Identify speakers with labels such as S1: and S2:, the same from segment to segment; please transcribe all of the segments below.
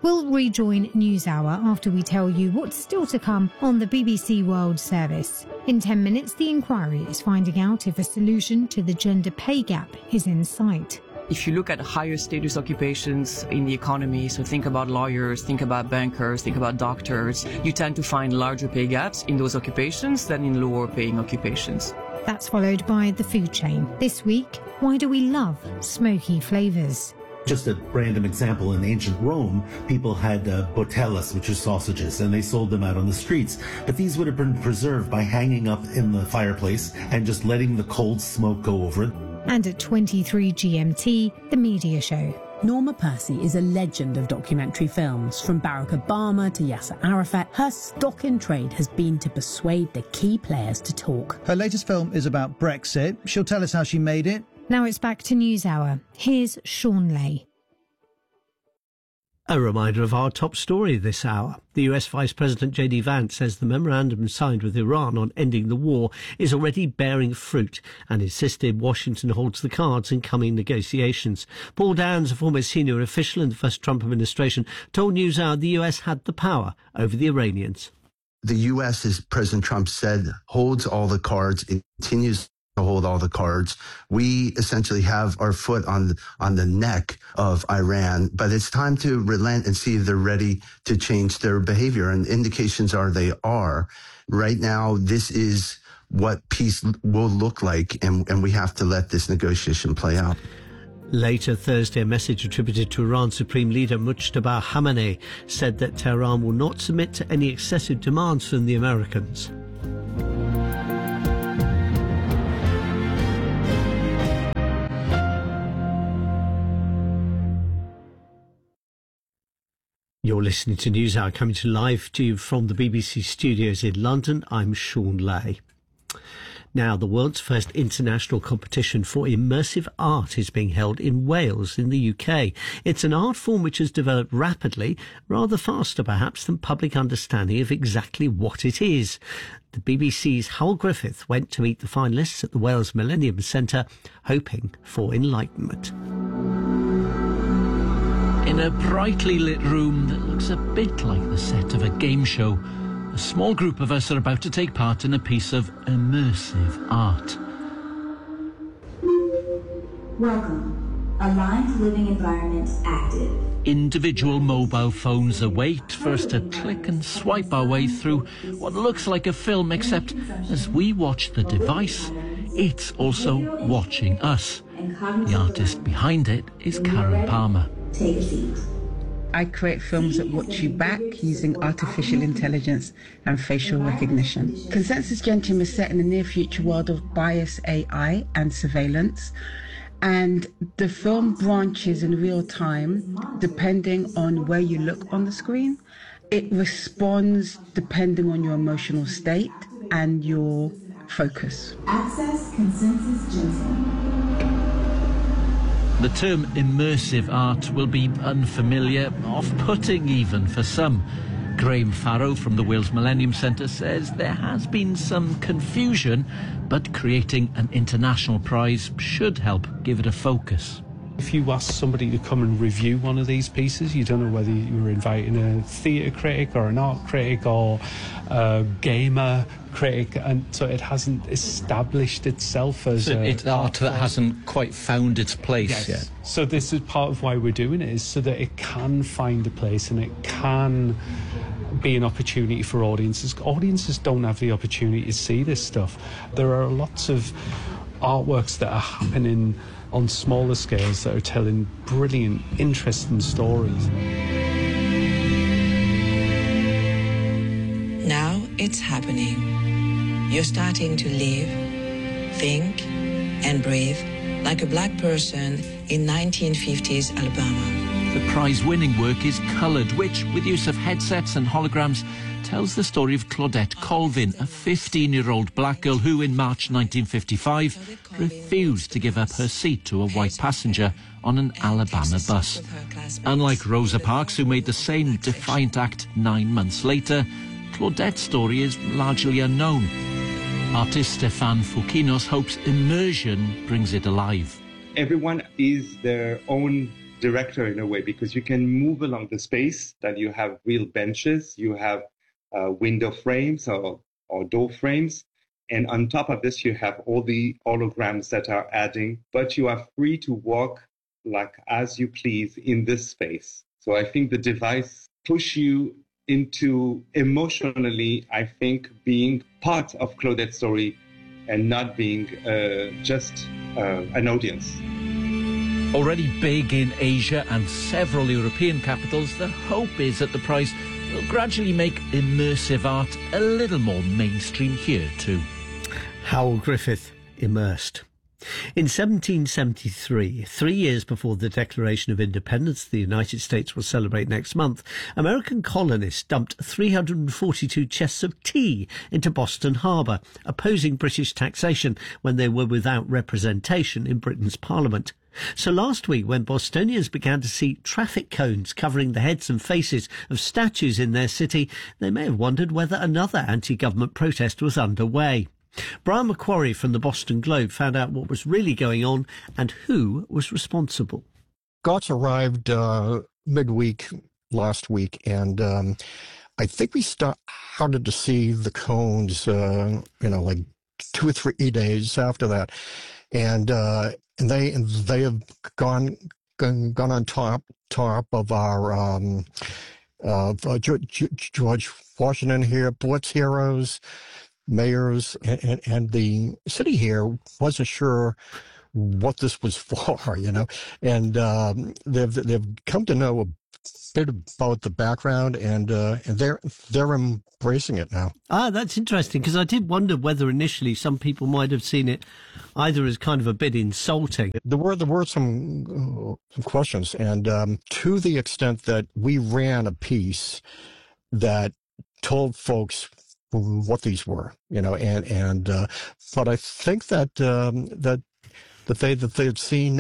S1: We'll rejoin NewsHour after we tell you what's still to come on the BBC World Service. In 10 minutes, The Inquiry is finding out if a solution to the gender pay gap is in sight.
S2: If you look at higher status occupations in the economy, so think about lawyers, think about bankers, think about doctors, you tend to find larger pay gaps in those occupations than in lower paying occupations.
S1: That's followed by the food chain. This week, why do we love smoky flavours?
S3: Just a random example, in ancient Rome, people had botellas, which are sausages, and they sold them out on the streets. But these would have been preserved by hanging up in the fireplace and just letting the cold smoke go over it.
S1: And at 23 GMT, The Media Show.
S4: Norma Percy is a legend of documentary films. From Barack Obama to Yasser Arafat, her stock in trade has been to persuade the key players to talk.
S5: Her latest film is about Brexit. She'll tell us how she made it.
S1: Now it's back to NewsHour. Here's Sean Lay.
S6: A reminder of our top story this hour. The US Vice President J.D. Vance says the memorandum signed with Iran on ending the war is already bearing fruit and insisted Washington holds the cards in coming negotiations. Paul Downs, a former senior official in the first Trump administration, told NewsHour the US had the power over the Iranians.
S7: The US, as President Trump said, holds all the cards, it continues to hold all the cards. We essentially have our foot on the neck of Iran, but it's time to relent and see if they're ready to change their behavior. And indications are they are. Right now, this is what peace will look like, and we have to let this negotiation play out.
S6: Later Thursday, a message attributed to Iran's Supreme Leader Mujtaba Khamenei said that Tehran will not submit to any excessive demands from the Americans. You're listening to NewsHour, coming to live to you from the BBC studios in London. I'm Sean Lay. Now, the world's first international competition for immersive art is being held in Wales in the UK. It's an art form which has developed rapidly, rather faster perhaps than public understanding of exactly what it is. The BBC's Hull Griffith went to meet the finalists at the Wales Millennium Centre, hoping for enlightenment.
S8: In a brightly lit room that looks a bit like the set of a game show, a small group of us are about to take part in a piece of immersive art.
S9: Welcome. Aligned living environment active.
S8: Individual mobile phones await for us to click and swipe our way through what looks like a film, except as we watch the device, it's also watching us. The artist behind it is Karen Palmer.
S9: Take a seat.
S10: I create films that watch you back using artificial intelligence and facial recognition. Consensus Gentium is set in the near future world of bias AI and surveillance. And the film branches in real time depending on where you look on the screen. It responds depending on your emotional state and your focus.
S9: Access Consensus Gentium.
S8: The term immersive art will be unfamiliar, off-putting even for some. Graham Farrow from the Wales Millennium Centre says there has been some confusion, but creating an international prize should help give it a focus.
S11: If you ask somebody to come and review one of these pieces, you don't know whether you were inviting a theatre critic or an art critic or a gamer critic, and so it hasn't established itself as
S12: it's art that hasn't quite found its place yet.
S11: So this is part of why we're doing it, is so that it can find a place and it can be an opportunity for audiences. Audiences don't have the opportunity to see this stuff. There are lots of artworks that are happening on smaller scales that are telling brilliant, interesting stories.
S13: Now it's happening. You're starting to live, think, and breathe like a black person in 1950s Alabama.
S8: The prize-winning work is coloured, which, with use of headsets and holograms, tells the story of Claudette Colvin, a 15-year-old black girl who, in March 1955, refused to give up her seat to a white passenger on an Alabama bus. Unlike Rosa Parks, who made the same defiant act 9 months later, Claudette's story is largely unknown. Artist Stefan Foukinos hopes immersion brings it alive.
S14: Everyone is their own director in a way, because you can move along the space, that you have real benches, you have window frames or door frames. And on top of this, you have all the holograms that are adding, but you are free to walk like as you please in this space. So I think the device push you into emotionally, I think, being part of Claudette's story and not being just an audience.
S8: Already big in Asia and several European capitals, the hope is that the prize will gradually make immersive art a little more mainstream here too.
S6: Howell Griffith, Immersed. In 1773, 3 years before the Declaration of Independence the United States will celebrate next month, American colonists dumped 342 chests of tea into Boston Harbour, opposing British taxation when they were without representation in Britain's Parliament. So last week, when Bostonians began to see traffic cones covering the heads and faces of statues in their city, they may have wondered whether another anti-government protest was underway. Brian McQuarrie from the Boston Globe found out what was really going on and who was responsible.
S15: Scots arrived midweek last week, and I think we started to see the cones, like 2 or 3 days after that, and they have gone on top of our George Washington here, Blitz heroes, mayors, and the city here wasn't sure what this was for, and they've come to know a bit about the background, and they're embracing it now.
S6: That's interesting, because I did wonder whether initially some people might have seen it either as kind of a bit insulting.
S15: There were some questions, and to the extent that we ran a piece that told folks what these were, but I think that they had seen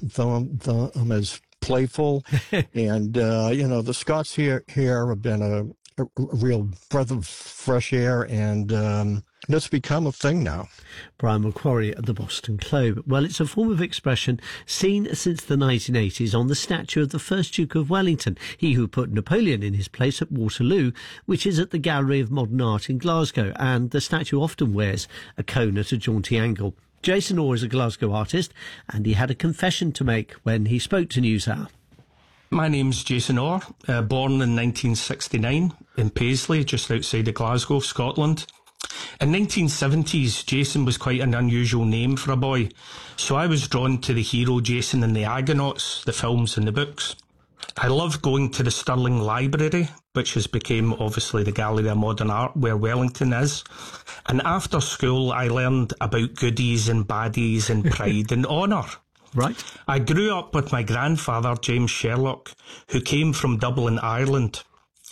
S15: them as playful, and the Scots here have been a real breath of fresh air, and it's become a thing now.
S6: Brian McQuarrie at the Boston Globe. Well, it's a form of expression seen since the 1980s on the statue of the first Duke of Wellington, he who put Napoleon in his place at Waterloo, which is at the Gallery of Modern Art in Glasgow, and the statue often wears a cone at a jaunty angle. Jason Orr is a Glasgow artist, and he had a confession to make when he spoke to NewsHour.
S16: My name's Jason Orr, born in 1969 in Paisley, just outside of Glasgow, Scotland. In 1970s, Jason was quite an unusual name for a boy, so I was drawn to the hero Jason and the Argonauts, the films and the books. I love going to the Stirling Library, which has become obviously the Gallery of Modern Art where Wellington is. And after school, I learned about goodies and baddies and pride and honour.
S6: Right.
S16: I grew up with my grandfather, James Sherlock, who came from Dublin, Ireland.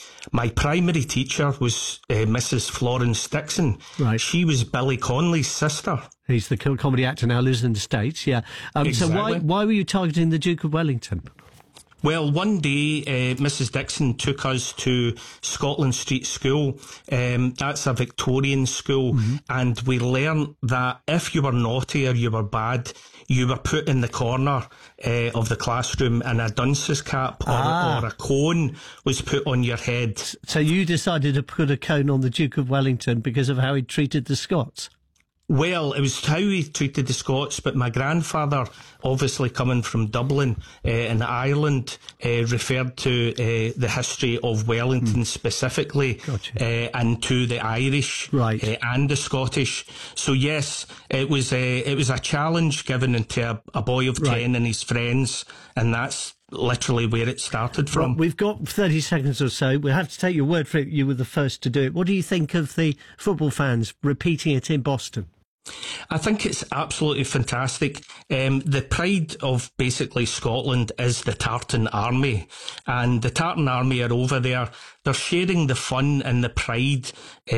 S16: My primary teacher was Mrs. Florence Dixon.
S6: Right.
S16: She was Billy Connolly's sister.
S6: He's the comedy actor now, lives in the States, yeah.
S16: Exactly.
S6: So why were you targeting the Duke of Wellington?
S16: Well, one day, Mrs. Dixon took us to Scotland Street School. That's a Victorian school. Mm-hmm. And we learned that if you were naughty or you were bad, you were put in the corner of the classroom, and a dunce's cap or a cone was put on your head.
S6: So you decided to put a cone on the Duke of Wellington because of how he treated the Scots?
S16: Well, it was how he treated the Scots, but my grandfather, obviously coming from Dublin in Ireland, referred to the history of Wellington specifically, and to the Irish and the Scottish. So yes, it was a challenge given to a boy of 10 and his friends, and that's literally where it started from.
S6: Well, we've got 30 seconds or so. We'll have to take your word for it. You were the first to do it. What do you think of the football fans repeating it in Boston?
S16: I think it's absolutely fantastic. The pride of basically Scotland is the Tartan Army, and the Tartan Army are over there. They're sharing the fun and the pride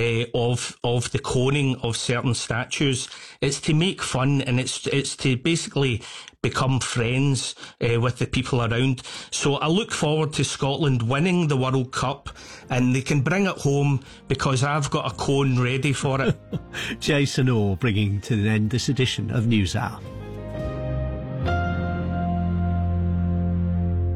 S16: of the coning of certain statues. It's to make fun, and it's to basically become friends with the people around. So I look forward to Scotland winning the World Cup, and they can bring it home because I've got a cone ready for it.
S6: Jason Orr bringing to an end this edition of NewsHour.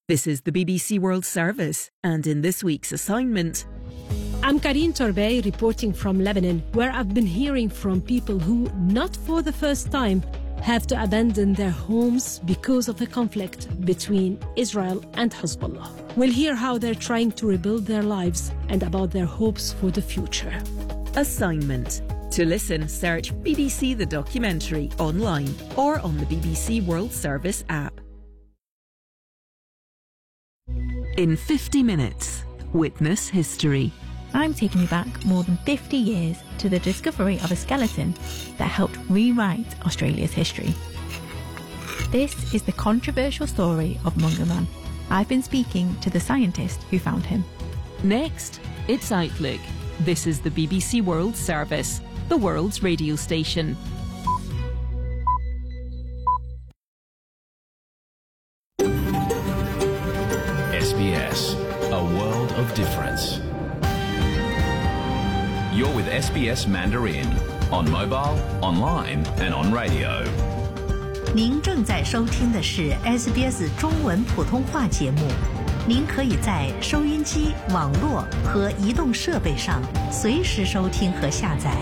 S17: This is the BBC World Service, and in this week's assignment...
S18: I'm Karine Torbey reporting from Lebanon, where I've been hearing from people who, not for the first time, have to abandon their homes because of the conflict between Israel and Hezbollah. We'll hear how they're trying to rebuild their lives and about their hopes for the future.
S17: Assignment. To listen, search BBC The Documentary online or on the BBC World Service app. In 50 minutes, witness history.
S19: I'm taking you back more than 50 years to the discovery of a skeleton that helped rewrite Australia's history. This is the controversial story of Munga Man. I've been speaking to the scientist who found him.
S17: Next, it's Outlook. This is the BBC World Service, the world's radio station.
S20: SBS, a world of difference. You're with SBS Mandarin on mobile, online, and on radio.
S21: 您正在收听的是 SBS 中文普通话节目。您可以在收音机、网络和移动设备上随时收听和下载。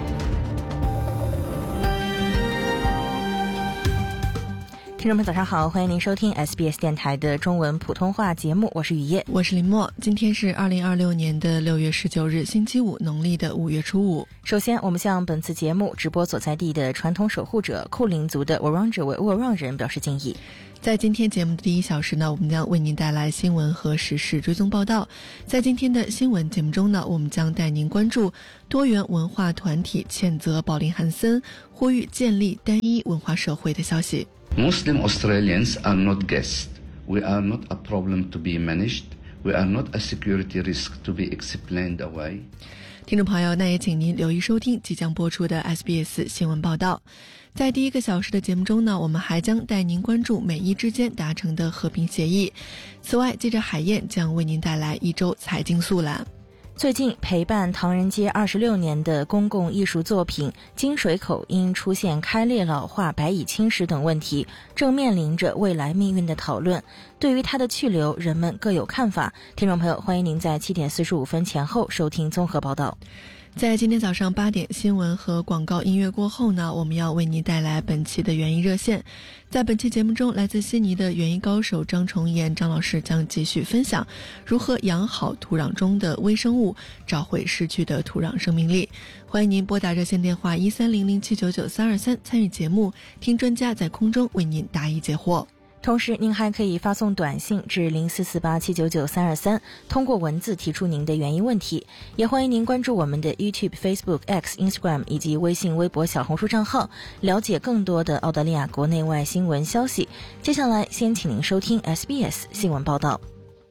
S22: 听众朋友早上好，欢迎您收听 SBS 电台的中文普通话节目，我是雨夜，
S23: 我是林默。今天是2026年的6月19日星期五，农历的5月初5。
S22: 首先我们向本次节目直播所在地的传统守护者库林族的 Wurundjeri 为沃让人表示敬意。
S23: 在今天节目的第1小时呢，我们将为您带来新闻和时事追踪报道。在今天的新闻节目中呢，我们将带您关注多元文化团体谴责宝林汉森，呼吁建立单一文化社会的消息。
S24: Muslim Australians are not guests. We are not a problem to be managed. We are not a security risk to be explained away.
S23: 听众朋友，那也请您留意收听即将播出的 SBS 新闻报道。在第1个小时的节目中呢，我们还将带您关注美伊之间达成的和平协议。此外，记者海燕将为您带来一周财经速览。
S22: 最近陪伴唐人街26年的公共艺术作品金水口因出现开裂老化、白蚁侵蚀等问题，正面临着未来命运的讨论。对于它的去留，人们各有看法。听众朋友，欢迎您在7点45分前后收听综合报道。
S23: 在今天早上8点新闻和广告音乐过后呢，我们要为您带来本期的园艺热线。在本期节目中，来自悉尼的园艺高手张崇岩张老师将继续分享如何养好土壤中的微生物，找回失去的土壤生命力。欢迎您拨打热线电话1300799-323参与节目，听专家在空中为您答疑解惑。
S22: 同时您还可以发送短信至0448799323，通过文字提出您的园艺问题。也欢迎您关注我们的 YouTube、Facebook、X、Instagram 以及微信、微博、小红书账号，了解更多的澳大利亚国内外新闻消息。接下来先请您收听 SBS 新闻报道。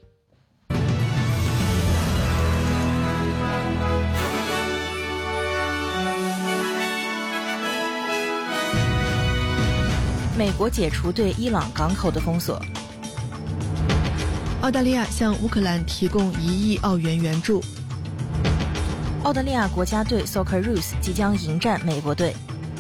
S22: 美国解除对伊朗港口的封锁。
S23: 澳大利亚向乌克兰提供1亿澳元援助。
S22: 澳大利亚国家队 Socceroos 即将迎战美国队。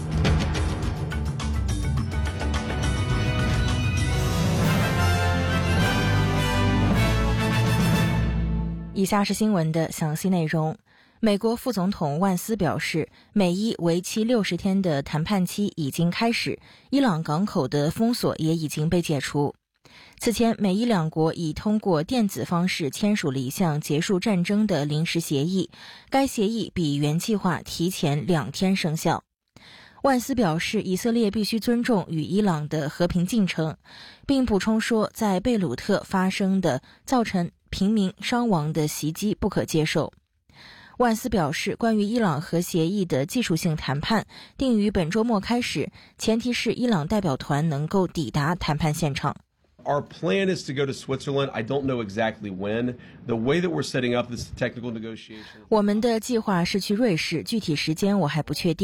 S22: 以下是新闻的详细内容。美国副总统万斯表示，美伊为期60天的谈判期已经开始，伊朗港口的封锁也已经被解除。此前，美伊两国已通过电子方式签署了一项结束战争的临时协议，该协议比原计划提前2天生效。万斯表示，以色列必须尊重与伊朗的和平进程，并补充说，在贝鲁特发生的造成平民伤亡的袭击不可接受。万斯表示，关于伊朗核协议的技术性谈判定于本周末开始，前提是伊朗代表团能够抵达谈判现场。
S25: Our plan is to go to Switzerland. I don't know exactly when. The way that we're setting up this technical negotiation.
S22: 我们的计划是去瑞士，具体时间我还不确定。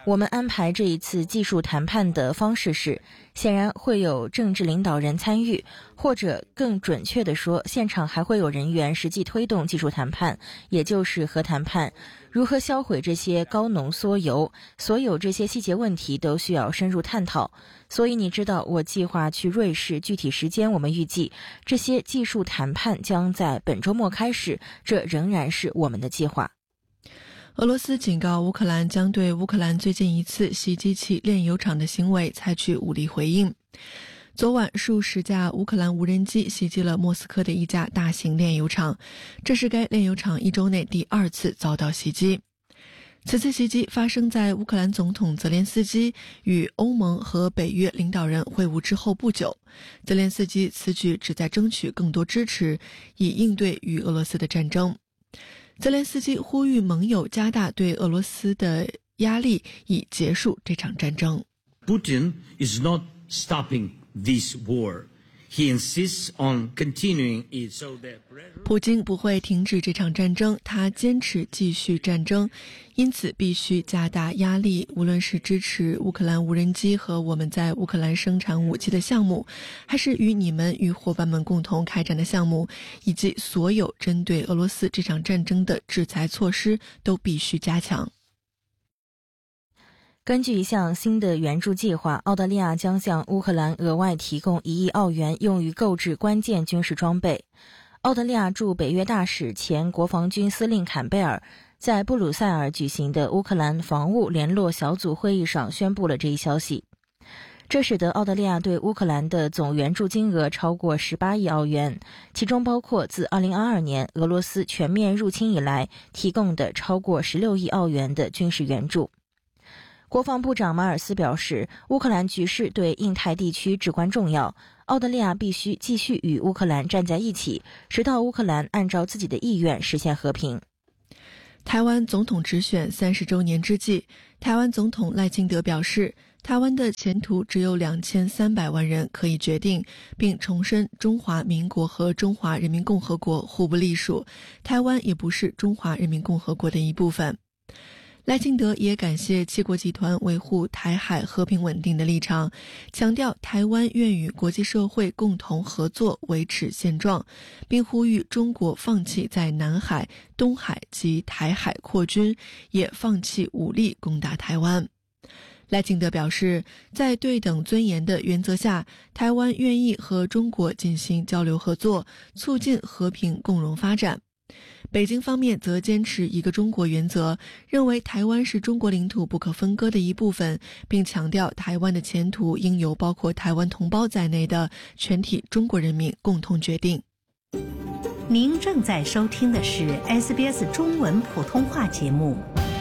S22: 我们安排这一次技术谈判的方式是，显然会有政治领导人参与，或者更准确地说，现场还会有人员实际推动技术谈判，也就是核谈判。如何销毁这些高浓缩铀，所有这些细节问题都需要深入探讨。所以你知道，我计划去瑞士，具体时间我们预计这些技术谈判将在本周末开始，这仍然是我们的计划。
S23: 俄罗斯警告乌克兰将对乌克兰最近一次袭击其炼油厂的行为采取武力回应。昨晚数十架乌克兰无人机袭击了莫斯科的一家大型炼油厂，这是该炼油厂1周内第2次遭到袭击。此次袭击发生在乌克兰总统泽连斯基与欧盟和北约领导人会晤之后不久。泽连斯基此举旨在争取更多支持，以应对与俄罗斯的战争。泽连斯基呼吁盟友加大对俄罗斯的压力，以结束这场战争。
S1: Putin is not stopping this war. He insists on continuing it so that
S23: 普京不会停止这场战争，他坚持继续战争，因此必须加大压力，无论是支持乌克兰无人机和我们在乌克兰生产武器的项目，还是与你们与伙伴们共同开展的项目，以及所有针对俄罗斯这场战争的制裁措施都必须加强。
S22: 根据一项新的援助计划，澳大利亚将向乌克兰额外提供1亿澳元，用于购置关键军事装备。澳大利亚驻北约大使、前国防军司令坎贝尔在布鲁塞尔举行的乌克兰防务联络小组会议上宣布了这一消息。这使得澳大利亚对乌克兰的总援助金额超过18亿澳元，其中包括自2022年俄罗斯全面入侵以来提供的超过16亿澳元的军事援助。国防部长马尔斯表示，乌克兰局势对印太地区至关重要，澳大利亚必须继续与乌克兰站在一起，直到乌克兰按照自己的意愿实现和平。
S23: 台湾总统直选30周年之际，台湾总统赖清德表示，台湾的前途只有2300万人可以决定，并重申中华民国和中华人民共和国互不隶属，台湾也不是中华人民共和国的一部分。赖清德也感谢七国集团维护台海和平稳定的立场，强调台湾愿与国际社会共同合作维持现状，并呼吁中国放弃在南海、东海及台海扩军，也放弃武力攻打台湾。赖清德表示，在对等尊严的原则下，台湾愿意和中国进行交流合作，促进和平共荣发展。北京方面则坚持一个中国原则，认为台湾是中国领土不可分割的一部分，并强调台湾的前途应由包括台湾同胞在内的全体中国人民共同决定。
S21: 您正在收听的是 SBS 中文普通话节目。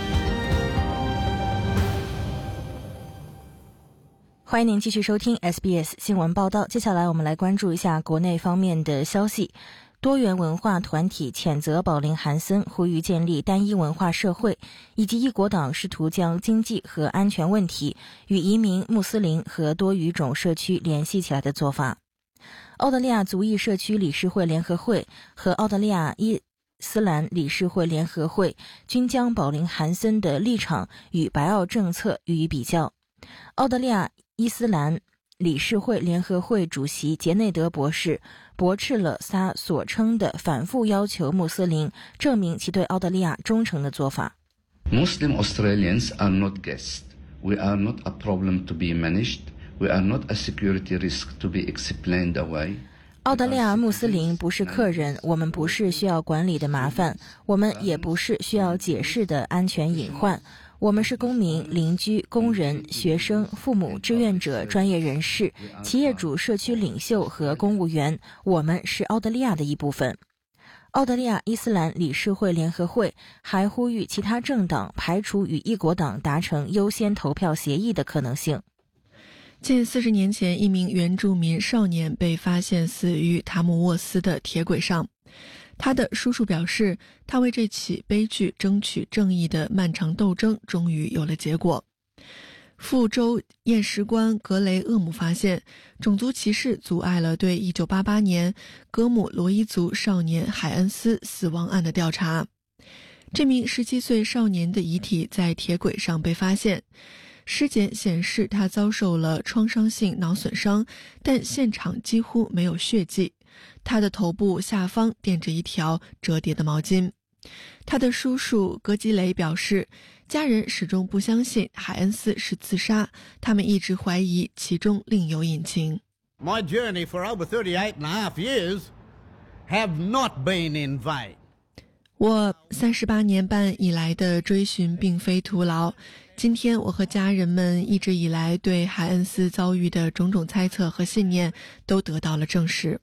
S22: 欢迎您继续收听 SBS 新闻报道。接下来我们来关注一下国内方面的消息。多元文化团体谴责宝林韩森呼吁建立单一文化社会，以及一国党试图将经济和安全问题与移民、穆斯林和多语种社区联系起来的做法。澳大利亚族裔社区理事会联合会和澳大利亚伊斯兰理事会联合会均将宝林韩森的立场与白澳政策予以比较。澳大利亚伊斯兰理事会联合会主席杰内德博士驳斥了他所称的反复要求穆斯林证明其对澳大利亚忠诚的做法。
S24: Muslim Australians are not guests. We are not a problem to be managed. We are not a security risk to be explained away.
S22: 澳大利亚穆斯林不是客人，我们不是需要管理的麻烦，我们也不是需要解释的安全隐患。我们是公民、邻居、工人、学生、父母、志愿者、专业人士、企业主、社区领袖和公务员，我们是澳大利亚的一部分。澳大利亚伊斯兰理事会联合会还呼吁其他政党排除与一国党达成优先投票协议的可能性。
S23: 近40年前，一名原住民少年被发现死于塔姆沃斯的铁轨上。他的叔叔表示，他为这起悲剧争取正义的漫长斗争终于有了结果。副州验尸官格雷厄姆发现，种族歧视阻碍了对1988年格姆罗伊族少年海恩斯死亡案的调查。 这名17岁少年的遗体在铁轨上被发现，尸检显示他遭受了创伤性脑损伤，但现场几乎没有血迹。他的头部下方垫着一条折叠的毛巾。他的叔叔格吉雷表示，家人始终不相信海恩斯是自杀，他们一直怀疑其中另有隐情。
S2: My journey for over 38.5 years have not been in vain.
S23: 我38年半以来的追寻并非徒劳。今天我和家人们一直以来对海恩斯遭遇的种种猜测和信念都得到了证实。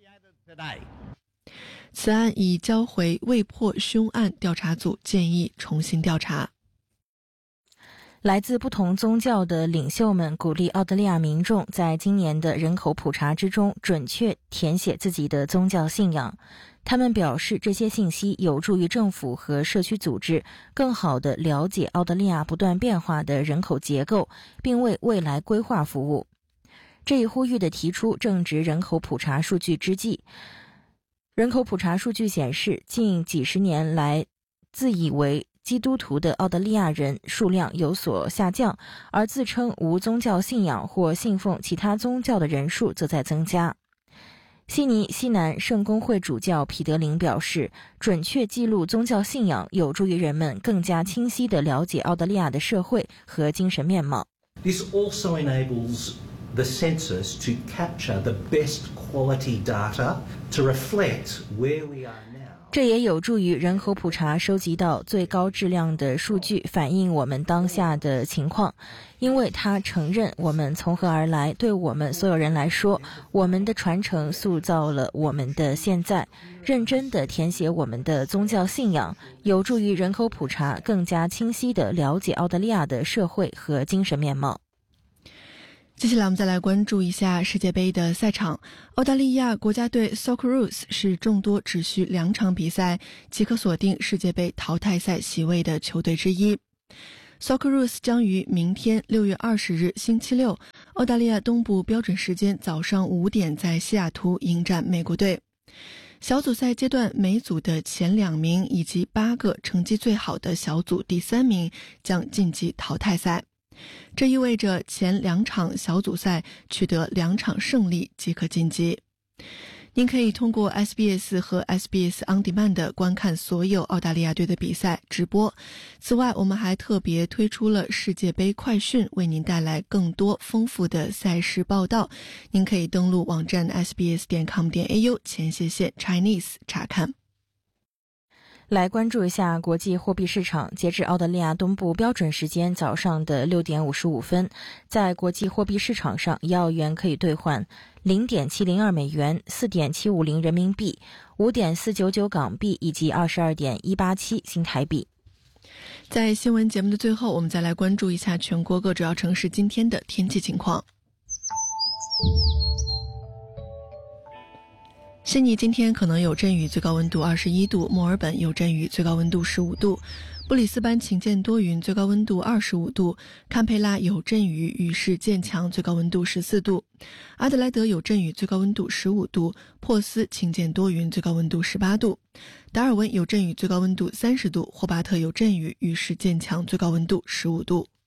S23: 此案已交回未破凶案调查组，建议重新调查。
S22: 来自不同宗教的领袖们鼓励澳大利亚民众在今年的人口普查之中准确填写自己的宗教信仰。他们表示，这些信息有助于政府和社区组织更好地了解澳大利亚不断变化的人口结构，并为未来规划服务。这一呼吁的提出正值人口普查数据之际。人口普查数据显示，近几十年来，自以为基督徒的澳大利亚人数量有所下降，而自称无宗教信仰或信奉其他宗教的人数则在增加。悉尼西南圣公会主教彼得林表示，准确记录宗教信仰有助于人们更加清晰地了解澳大利亚的社会和精神面貌。
S3: This also enables the census to capture the best quality data to reflect where we are now.
S22: 这也有助于人口普查收集到最高质量的数据，反映我们当下的情况，因为它承认我们从何而来。对我们所有人来说，我们的传承塑造了我们的现在。认真地填写我们的宗教信仰，有助于人口普查更加清晰地了解澳大利亚的社会和精神面貌。
S23: 接下来我们再来关注一下世界杯的赛场。澳大利亚国家队 Socceroos 是众多只需2场比赛即可锁定世界杯淘汰赛席位的球队之一。Socceroos 将于明天6月20日星期六，澳大利亚东部标准时间早上5点在西雅图迎战美国队。小组赛阶段，每组的前2名以及8个成绩最好的小组第3名将晋级淘汰赛。这意味着前2场小组赛取得2场胜利即可晋级。您可以通过 SBS 和 SBS On Demand 观看所有澳大利亚队的比赛直播。此外，我们还特别推出了世界杯快讯，为您带来更多丰富的赛事报道。您可以登录网站 sbs.com.au/Chinese 查看。
S22: 来关注一下国际货币市场。截至澳大利亚东部标准时间早上的6点55分，在国际货币市场上，1澳元可以兑换0.702美元、4.750人民币、5.499港币以及22.187新台币。
S23: 在新闻节目的最后，我们再来关注一下全国各主要城市今天的天气情况。悉尼今天可能有阵雨，最高温度21度；墨尔本有阵雨，最高温度15度；布里斯班晴间多云，最高温度25度；堪培拉有阵雨，雨势渐强，最高温度14度；阿德莱德有阵雨，最高温度15度；珀斯晴间多云，最高温度18度；达尔文有阵雨，最高温度30度；霍巴特有阵雨，雨势渐强，最高温度15度。